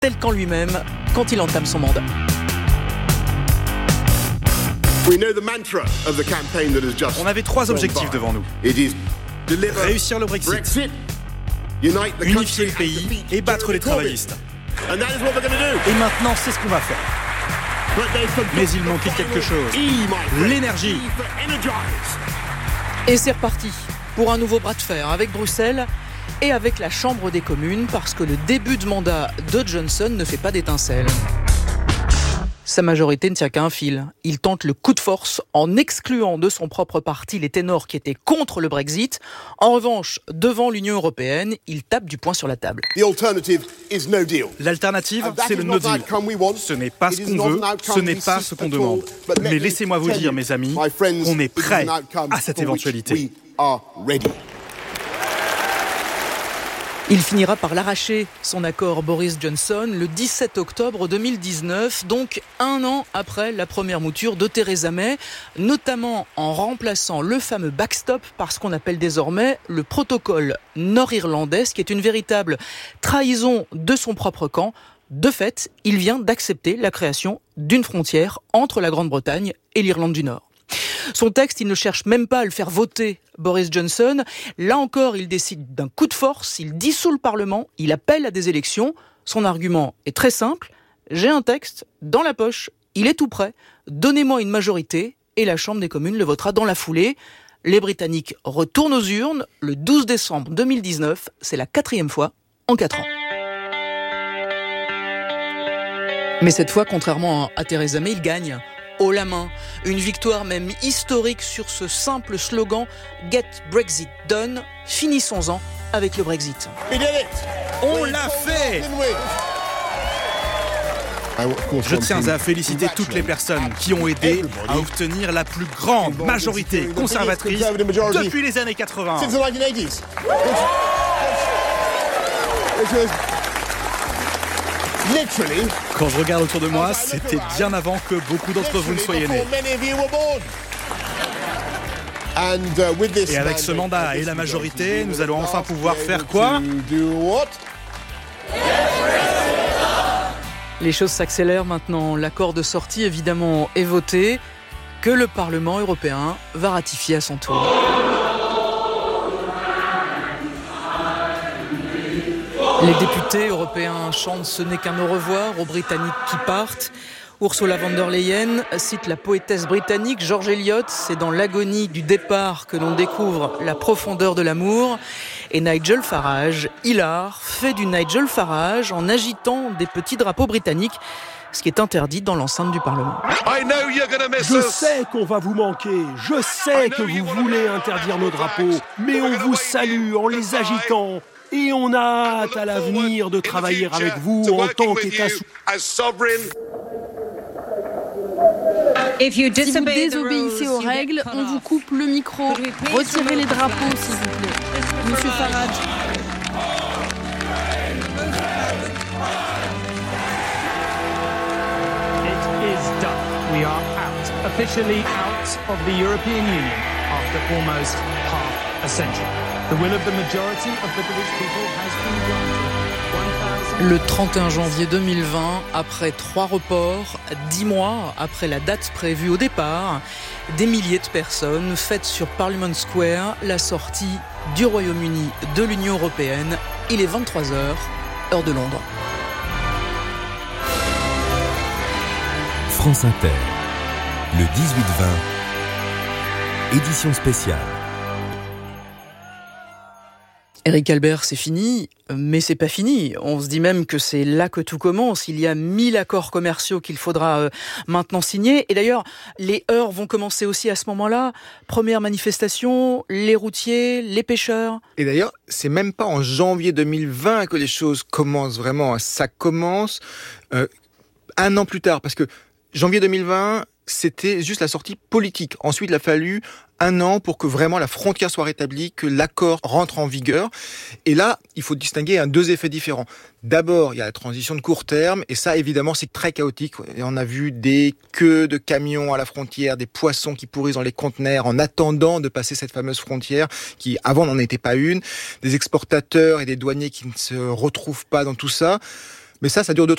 tel qu'en lui-même quand il entame son mandat. On avait 3 objectifs devant nous. Réussir le Brexit, unifier le pays et battre les travaillistes. Et maintenant, c'est ce qu'on va faire. Mais il manquait quelque chose. L'énergie. Et c'est reparti pour un nouveau bras de fer avec Bruxelles et avec la Chambre des communes, parce que le début de mandat de Johnson ne fait pas d'étincelles. Sa majorité ne tient qu'à un fil. Il tente le coup de force en excluant de son propre parti les ténors qui étaient contre le Brexit. En revanche, devant l'Union européenne, il tape du poing sur la table. L'alternative, c'est le no deal. Ce n'est pas ce qu'on veut, ce n'est pas ce qu'on demande. Mais laissez-moi vous dire, mes amis, qu'on est prêts à cette éventualité. Il finira par l'arracher, son accord Boris Johnson, le 17 octobre 2019, donc 1 an après la première mouture de Theresa May, notamment en remplaçant le fameux backstop par ce qu'on appelle désormais le protocole nord-irlandais, qui est une véritable trahison de son propre camp. De fait, il vient d'accepter la création d'une frontière entre la Grande-Bretagne et l'Irlande du Nord. Son texte, il ne cherche même pas à le faire voter, Boris Johnson. Là encore, il décide d'un coup de force, il dissout le Parlement, il appelle à des élections. Son argument est très simple. J'ai un texte dans la poche, il est tout prêt. Donnez-moi une majorité et la Chambre des communes le votera dans la foulée. Les Britanniques retournent aux urnes le 12 décembre 2019. C'est la 4e fois en 4 ans. Mais cette fois, contrairement à Theresa May, il gagne. Haut la main, une victoire même historique sur ce simple slogan « Get Brexit Done », finissons-en avec le Brexit. On l'a fait! Je tiens à féliciter toutes les personnes qui ont aidé à obtenir la plus grande majorité conservatrice depuis les années 80. Quand je regarde autour de moi, c'était bien avant que beaucoup d'entre vous ne soyez nés. Et avec ce mandat et la majorité, nous allons enfin pouvoir faire quoi ? Les choses s'accélèrent maintenant. L'accord de sortie, évidemment, est voté, que le Parlement européen va ratifier à son tour. Les députés européens chantent « Ce n'est qu'un au revoir » aux Britanniques qui partent. Ursula von der Leyen cite la poétesse britannique George Eliot. C'est dans l'agonie du départ que l'on découvre la profondeur de l'amour. Et Nigel Farage, hilar, fait du Nigel Farage en agitant des petits drapeaux britanniques, ce qui est interdit dans l'enceinte du Parlement. Je sais qu'on va vous manquer, je sais que vous voulez interdire nos drapeaux, mais on vous salue en les agitant. Et on a hâte à l'avenir de travailler avec vous en tant qu'État souverain. Si vous désobéissez aux règles, on vous coupe le micro. Retirez les drapeaux, s'il vous plaît. Monsieur Farage. It is done. We are out, officially out of the European Union after almost half a century. The will of the majority of the British people has been granted. Le 31 janvier 2020, après 3 reports, 10 mois après la date prévue au départ, des milliers de personnes fêtent sur Parliament Square la sortie du Royaume-Uni de l'Union européenne. Il est 23h, heure de Londres. France Inter, le 18-20, édition spéciale. Eric Albert, c'est fini, mais c'est pas fini. On se dit même que c'est là que tout commence. Il y a 1000 accords commerciaux qu'il faudra maintenant signer. Et d'ailleurs, les heurts vont commencer aussi à ce moment-là. Première manifestation, les routiers, les pêcheurs. Et d'ailleurs, c'est même pas en janvier 2020 que les choses commencent vraiment. Ça commence 1 an plus tard, parce que janvier 2020, c'était juste la sortie politique. Ensuite, il a fallu 1 an pour que vraiment la frontière soit rétablie, que l'accord rentre en vigueur. Et là, il faut distinguer 2 effets différents. D'abord, il y a la transition de court terme, et ça, évidemment, c'est très chaotique. Et on a vu des queues de camions à la frontière, des poissons qui pourrissent dans les conteneurs en attendant de passer cette fameuse frontière, qui avant n'en était pas une, des exportateurs et des douaniers qui ne se retrouvent pas dans tout ça. Mais ça dure